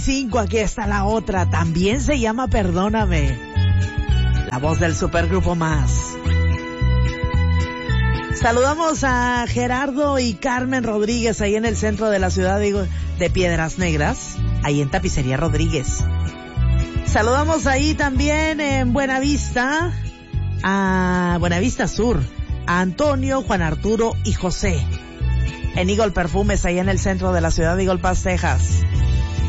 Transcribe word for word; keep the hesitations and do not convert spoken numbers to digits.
Cinco, aquí está la otra, también se llama Perdóname. La voz del supergrupo Más. Saludamos a Gerardo y Carmen Rodríguez ahí en el centro de la ciudad de, de Piedras Negras, ahí en Tapicería Rodríguez. Saludamos ahí también en Buenavista, a Buenavista Sur, a Antonio, Juan Arturo y José. En Eagle Perfumes, ahí en el centro de la ciudad de Eagle Pass, Texas.